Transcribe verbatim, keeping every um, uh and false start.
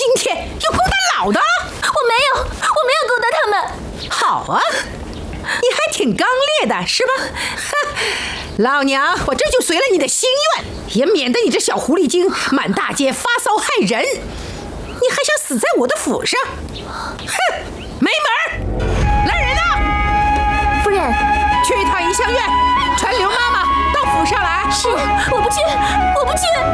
天又勾搭老的？ 我没有，我没有勾搭他们。 好啊，你还挺刚烈的是吧？哈，老娘我这就随了你的心愿，也免得你这小狐狸精满大街发骚害人。你还想死在我的府上？哼，没门！来人啊！ 夫人， 去一趟怡香院，传刘妈妈到府上来。 是，我不去，我不去。